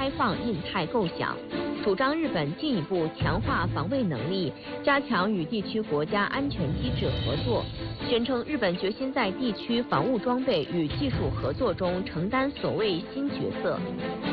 放印太构想，主张日本进一步强化防卫能力，加强与地区国家安全机制合作，宣称日本决心在地区防务装备与技术合作中承担所谓新角色。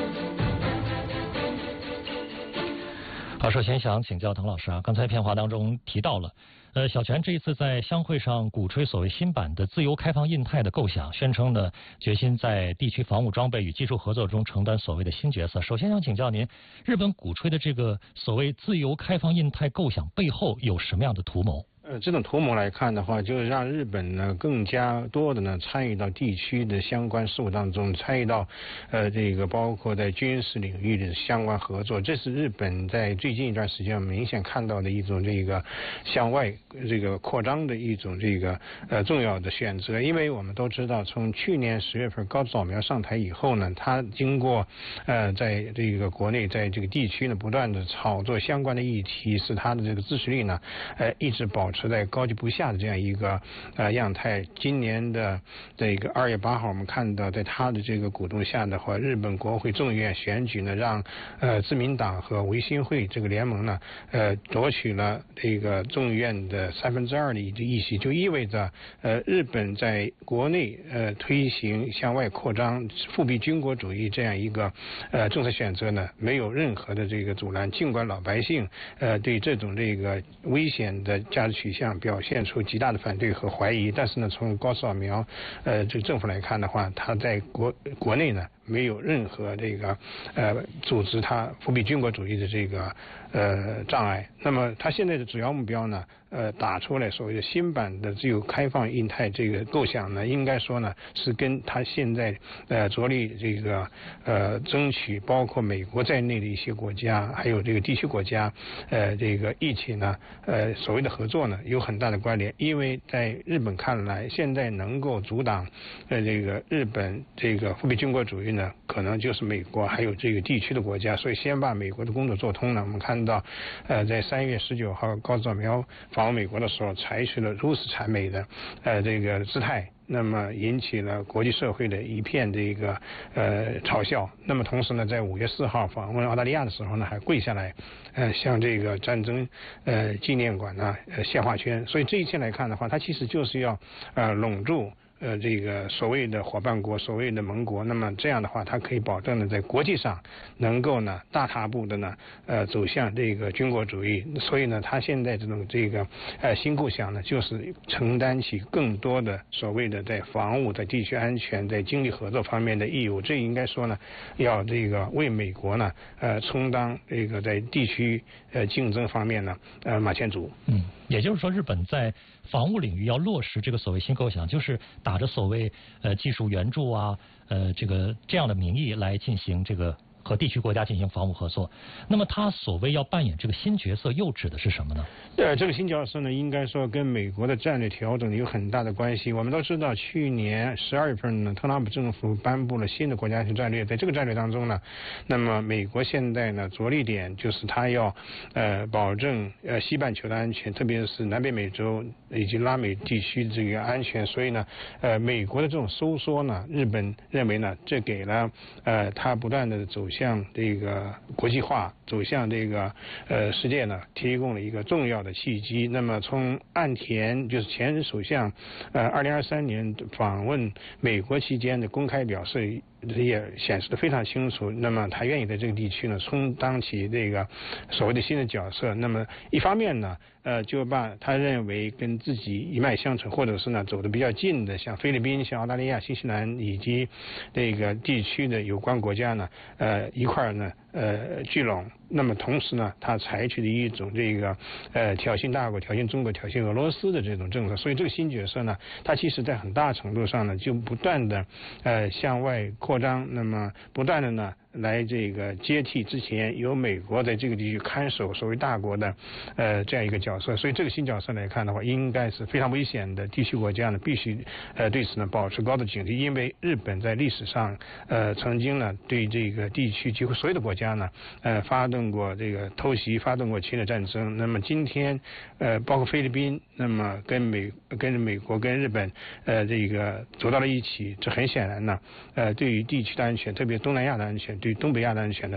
好，首先想请教滕老师啊，刚才片花当中提到了，小泉这一次在相会上鼓吹所谓新版的自由开放印太的构想，宣称呢决心在地区防务装备与技术合作中承担所谓的新角色。首先想请教您，日本鼓吹的这个所谓自由开放印太构想背后有什么样的图谋？ 这种图谋来看的话，就是让日本呢更加多的呢参与到地区的相关事务当中，参与到这个包括在军事领域的相关合作。这是日本在最近一段时间明显看到的一种这个向外这个扩张的一种这个重要的选择。因为我们都知道，从去年10月份高市早苗上台以后呢，他经过在这个国内在这个地区呢不断的炒作相关的议题，使他的这个支持率呢一直保持在高居不下的这样一个样态。今年的这个2月8号，我们看到在他的这个鼓动下的话，日本国会众议院选举呢，让自民党和维新会这个联盟呢夺取了这个众议院的2/3的议席，就意味着日本在国内推行向外扩张、复辟军国主义这样一个政策选择呢，没有任何的这个阻拦。尽管老百姓对这种这个危险的价值取向表现出极大的反对和怀疑，但是呢，从高市早苗这个政府来看的话，他在国内呢没有任何这个组织他复辟军国主义的这个障碍。那么他现在的主要目标呢打出来所谓的新版的自由开放印太这个构想呢，应该说呢是跟他现在着力这个争取包括美国在内的一些国家还有这个地区国家这个一起呢所谓的合作呢有很大的关联。因为在日本看来，现在能够阻挡这个日本这个复辟军国主义呢，可能就是美国还有这个地区的国家。所以先把美国的工作做通了。我们看到在3月19号高市早苗访问美国的时候，采取了如此谄媚的这个姿态，那么引起了国际社会的一片这个嘲笑。那么同时呢，在5月4号访问澳大利亚的时候呢，还跪下来向这个战争纪念馆呢献花圈。所以这一切来看的话，它其实就是要笼住这个所谓的伙伴国、所谓的盟国。那么这样的话，它可以保证呢在国际上能够呢大踏步的呢走向这个军国主义。所以呢，他现在这种这个新构想呢，就是承担起更多的所谓的在防务、在地区安全、在经济合作方面的义务。这应该说呢，要这个为美国呢充当这个在地区竞争方面呢马前卒。 也就是说，日本在防务领域要落实这个所谓新构想，就是打着所谓技术援助啊这样的名义来进行这个和地区国家进行防务合作。那么他所谓要扮演这个新角色，又指的是什么呢？ 这个新角色呢，应该说跟美国的战略调整有很大的关系。我们都知道，去年12月份呢，特朗普政府颁布了新的国家安全战略。在这个战略当中呢，那么美国现在呢着力点就是他要保证西半球的安全，特别是南北美洲以及拉美地区的这个安全。所以呢美国的这种收缩呢，日本认为呢，这给了他不断的走向这个国际化、走向这个世界呢提供了一个重要的契机。那么从岸田就是前任首相2023年访问美国期间的公开表示也显示得非常清楚。那么他愿意在这个地区呢充当起这个所谓的新的角色。那么一方面呢就把他认为跟自己一脉相承，或者是呢走得比较近的，像菲律宾、像澳大利亚、新西兰以及这个地区的有关国家呢一块呢聚拢。那么同时呢，他采取的一种这个挑衅大国、挑衅中国、挑衅俄罗斯的这种政策。所以这个新角色呢，他其实在很大程度上呢就不断的向外扩张，那么不断的呢来这个接替之前由美国在这个地区看守所谓大国的这样一个角色。所以这个新角色来看的话，应该是非常危险的。地区国家呢必须对此呢保持高度警惕。因为日本在历史上曾经呢对这个地区几乎所有的国家呢发动过这个偷袭，发动过侵略战争。那么今天包括菲律宾，那么跟美国跟日本这个走到了一起，这很显然呢对于地区的安全，特别东南亚的安全，对于东北亚的安全呢